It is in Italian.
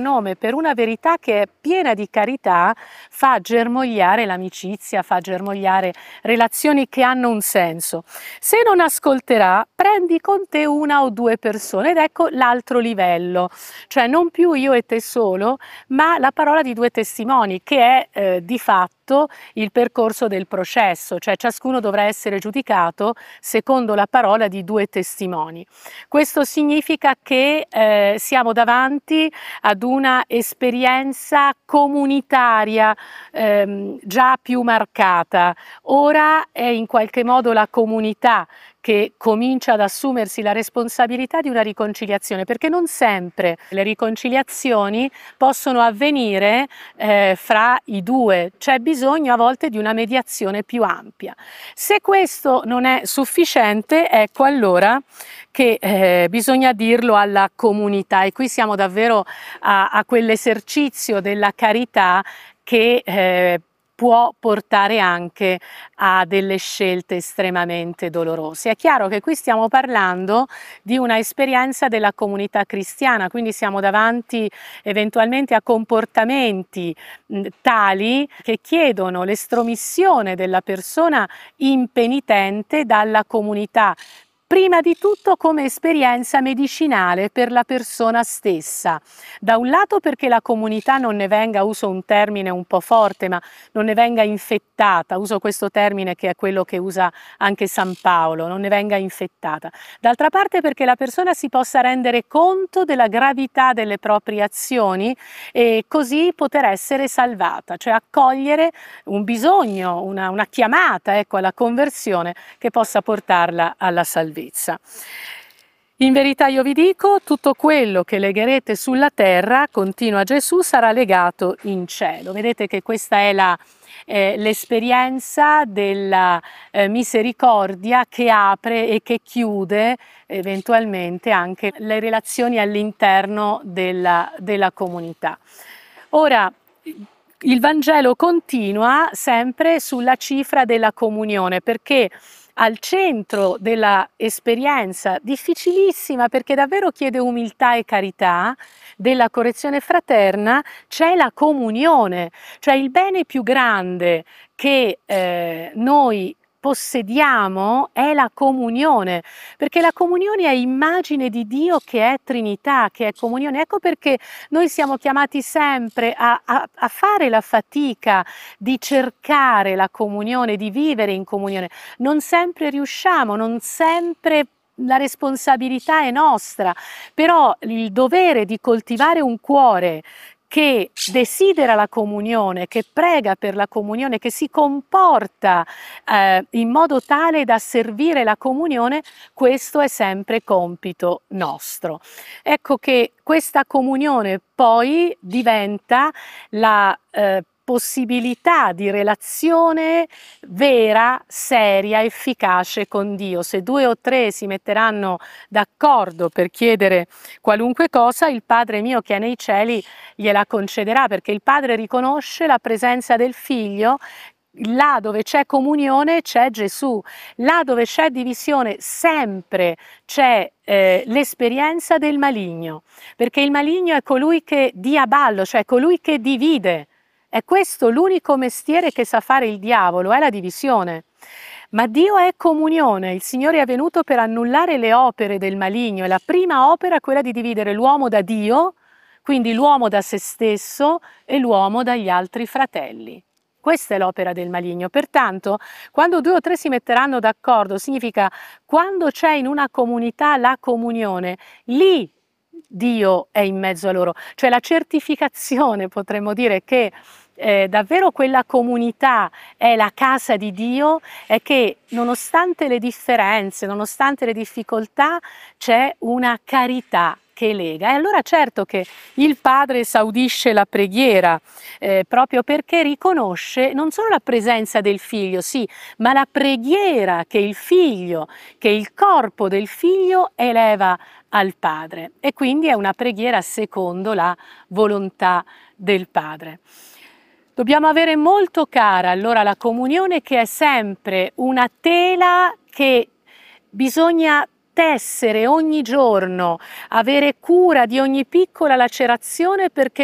nome per una verità che è piena di carità, fa germogliare l'amicizia, fa germogliare relazioni che hanno un senso. Se non ascolterà, prendi con te una o due persone ed ecco l'altro livello, cioè non più io e te solo, ma la parola di due testimoni, che è di fatto il percorso del processo, cioè ciascuno dovrà essere giudicato secondo la parola di due testimoni. Questo significa che siamo davanti ad una esperienza comunitaria già più marcata. Ora è in qualche modo la comunità che comincia ad assumersi la responsabilità di una riconciliazione, perché non sempre le riconciliazioni possono avvenire fra i due, c'è bisogno a volte di una mediazione più ampia. Se questo non è sufficiente, ecco allora che bisogna dirlo alla comunità, e qui siamo davvero a quell'esercizio della carità che può portare anche a delle scelte estremamente dolorose. È chiaro che qui stiamo parlando di una esperienza della comunità cristiana, quindi siamo davanti eventualmente a comportamenti tali che chiedono l'estromissione della persona impenitente dalla comunità, prima di tutto come esperienza medicinale per la persona stessa. Da un lato perché la comunità non ne venga, uso un termine un po' forte, ma non ne venga infettata, uso questo termine che è quello che usa anche San Paolo, non ne venga infettata. D'altra parte perché la persona si possa rendere conto della gravità delle proprie azioni e così poter essere salvata, cioè accogliere un bisogno, una chiamata, ecco, alla conversione che possa portarla alla salvezza. In verità io vi dico, tutto quello che legherete sulla terra, continua Gesù, sarà legato in cielo. Vedete che questa è l'esperienza della misericordia che apre e che chiude eventualmente anche le relazioni all'interno della comunità. Ora, il Vangelo continua sempre sulla cifra della comunione, perché al centro della esperienza difficilissima, perché davvero chiede umiltà e carità, della correzione fraterna, c'è la comunione, cioè il bene più grande che noi possediamo è la comunione, perché la comunione è immagine di Dio che è Trinità, che è comunione. Ecco perché noi siamo chiamati sempre a fare la fatica di cercare la comunione, di vivere in comunione. Non sempre riusciamo, non sempre la responsabilità è nostra, però il dovere di coltivare un cuore che desidera la comunione, che prega per la comunione, che si comporta in modo tale da servire la comunione, questo è sempre compito nostro. Ecco che questa comunione poi diventa la possibilità di relazione vera, seria, efficace con Dio. Se due o tre si metteranno d'accordo per chiedere qualunque cosa, il Padre mio che è nei cieli gliela concederà, perché il Padre riconosce la presenza del Figlio. Là dove c'è comunione c'è Gesù, là dove c'è divisione sempre c'è l'esperienza del maligno, perché il maligno è colui che dia ballo, cioè colui che divide. È questo l'unico mestiere che sa fare il diavolo, è la divisione. Ma Dio è comunione, il Signore è venuto per annullare le opere del maligno e la prima opera è quella di dividere l'uomo da Dio, quindi l'uomo da se stesso e l'uomo dagli altri fratelli. Questa è l'opera del maligno. Pertanto, quando due o tre si metteranno d'accordo, significa quando c'è in una comunità la comunione, lì Dio è in mezzo a loro. Cioè la certificazione, potremmo dire, che davvero quella comunità è la casa di Dio, è che nonostante le differenze, nonostante le difficoltà, c'è una carità che lega. E allora certo che il Padre esaudisce la preghiera proprio perché riconosce non solo la presenza del Figlio, sì, ma la preghiera che il Figlio, che il corpo del Figlio eleva al Padre, e quindi è una preghiera secondo la volontà del Padre. Dobbiamo avere molto cara allora la comunione, che è sempre una tela che bisogna tessere ogni giorno, avere cura di ogni piccola lacerazione, perché